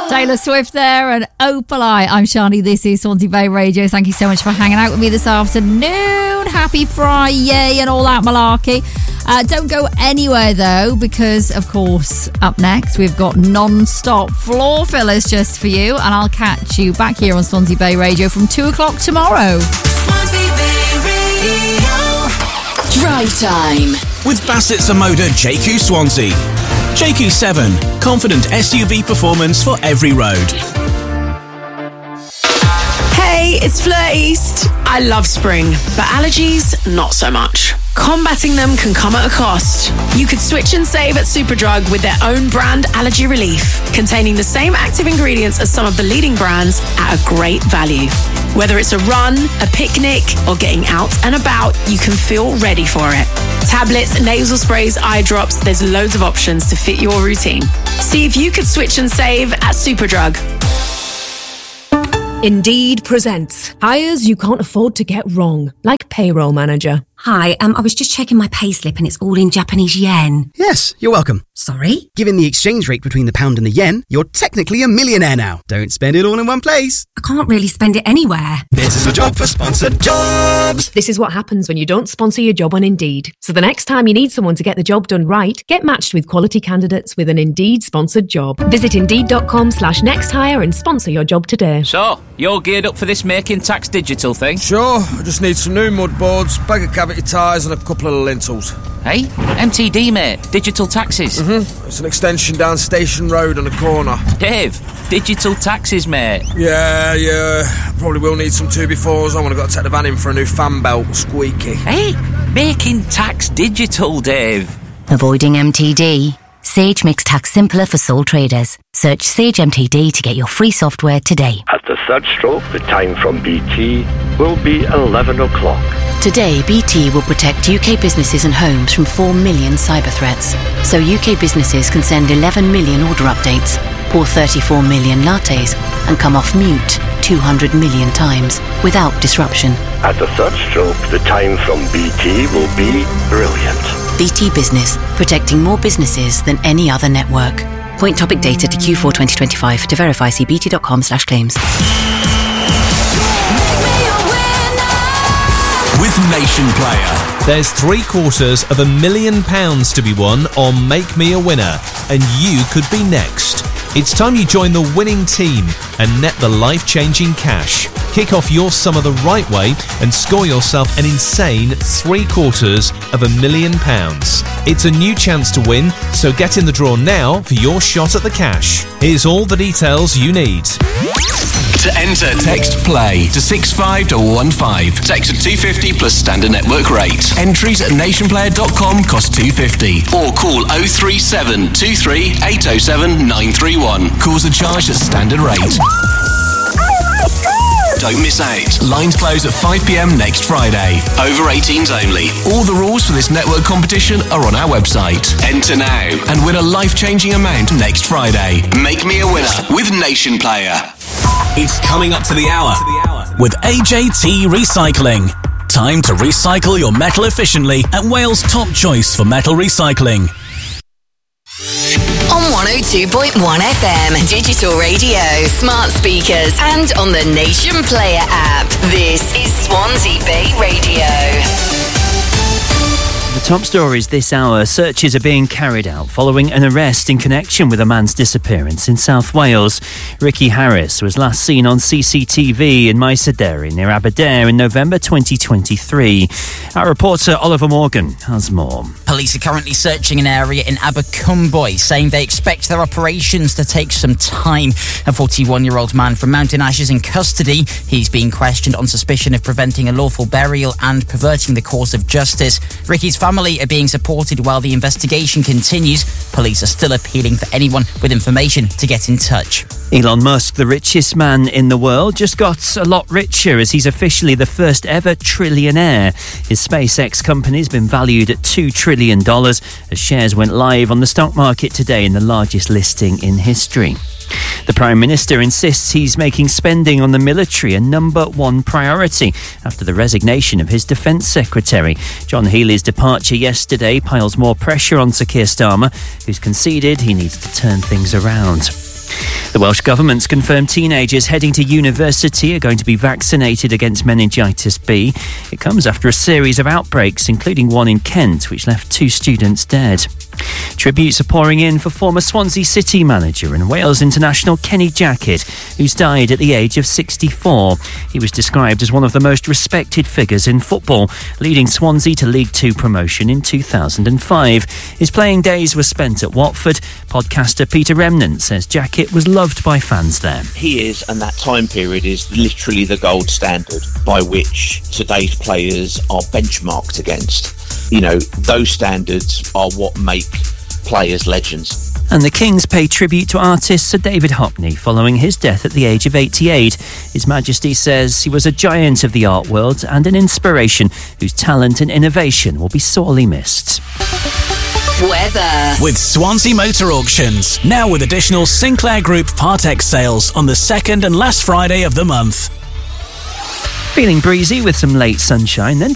Taylor Swift there and Opalite. I'm Shani. This is Swansea Bay Radio. Thank you so much for hanging out with me this afternoon. Happy Friday and all that malarkey. Don't go anywhere though, because of course up next we've got non-stop floor fillers just for you, and I'll catch you back here on Swansea Bay Radio from 2 o'clock tomorrow. Swansea Bay Radio. Drive time with Bassett Zamoda JQ Swansea. JQ7, confident SUV performance for every road. Hey, it's Fleur East. I love spring, but allergies, not so much. Combating them can come at a cost. You could switch and save at Superdrug with their own brand Allergy Relief, containing the same active ingredients as some of the leading brands at a great value. Whether it's a run, a picnic, or getting out and about, you can feel ready for it. Tablets, nasal sprays, eye drops, there's loads of options to fit your routine. See if you could switch and save at Superdrug. Indeed presents hires you can't afford to get wrong, like Payroll Manager. Hi, I was just checking my payslip and it's all in Japanese yen. Yes, you're welcome. Sorry? Given the exchange rate between the pound and the yen, you're technically a millionaire now. Don't spend it all in one place. I can't really spend it anywhere. This is a job for sponsored jobs. This is what happens when you don't sponsor your job on Indeed. So the next time you need someone to get the job done right, get matched with quality candidates with an Indeed sponsored job. Visit Indeed.com/nexthire and sponsor your job today. So, you're geared up for this Making Tax Digital thing? Sure, I just need some new mud boards, bag of cavity tyres and a couple of lintels. Hey, MTD, mate. Digital taxes. It's an extension down Station Road on the corner. Dave, digital taxes, mate. Yeah. Probably will need some 2x4s on when I've got to take the van in for a new fan belt. Squeaky. Hey, Making Tax Digital, Dave. Avoiding MTD? Sage makes tax simpler for sole traders. Search Sage MTD to get your free software today. At the third stroke, the time from BT will be 11 o'clock. Today, BT will protect UK businesses and homes from 4 million cyber threats. So UK businesses can send 11 million order updates, pour 34 million lattes, and come off mute 200 million times without disruption. At the third stroke, the time from BT will be brilliant. BT Business, protecting more businesses than any other network. Point topic data to Q4 2025. To verify, see bt.com/claims. With Nation Player, there's £750,000 to be won on Make Me a Winner, and you could be next. It's time you join the winning team and net the life-changing cash. Kick off your summer the right way and score yourself an insane £750,000. It's a new chance to win, so get in the draw now for your shot at the cash. Here's all the details you need. To enter, text PLAY to 65215. Text at 250 plus standard network rate. Entries at nationplayer.com cost £250. Or call 037 23 807 931. Calls are charged at standard rate. Don't miss out. Lines close at 5 p.m. next Friday. Over 18s only. All the rules for this network competition are on our website. Enter now and win a life-changing amount next Friday. Make me a winner with Nation Player. It's coming up to the hour with AJT Recycling. Time to recycle your metal efficiently at Wales' top choice for metal recycling. On 102.1 FM, digital radio, smart speakers, and on the Nation Player app. This is Swansea Bay Radio. The top stories this hour. Searches are being carried out following an arrest in connection with a man's disappearance in South Wales. Ricky Harris was last seen on CCTV in Mysederi near Aberdare in November 2023. Our reporter Oliver Morgan has more. Police are currently searching an area in Abercwmboi, saying they expect their operations to take some time. A 41-year-old man from Mountain Ash is in custody. He's being questioned on suspicion of preventing a lawful burial and perverting the course of justice. Ricky's family are being supported while the investigation continues. Police are still appealing for anyone with information to get in touch. Elon Musk, the richest man in the world, just got a lot richer as he's officially the first ever trillionaire. His SpaceX company has been valued at $2 trillion as shares went live on the stock market today in the largest listing in history. The Prime Minister insists he's making spending on the military a number one priority after the resignation of his Defence Secretary. John Healey's departure yesterday piles more pressure on Sir Keir Starmer, who's conceded he needs to turn things around. The The Welsh Government's confirmed teenagers heading to university are going to be vaccinated against meningitis B. It comes after a series of outbreaks, including one in Kent, which left 2 students dead. Tributes are pouring in for former Swansea City manager and Wales international Kenny Jackett, who's died at the age of 64. He was described as one of the most respected figures in football, leading Swansea to League Two promotion in 2005. His playing days were spent at Watford. Podcaster Peter Remnant says Jackett was loved by fans there. He is, and that time period is literally the gold standard by which today's players are benchmarked against. You know, those standards are what make players legends. And the Kings pay tribute to artist Sir David Hockney following his death at the age of 88. His Majesty says he was a giant of the art world and an inspiration whose talent and innovation will be sorely missed. Weather. With Swansea Motor Auctions, now with additional Sinclair Group Part-X sales on the second and last Friday of the month. Feeling breezy with some late sunshine, then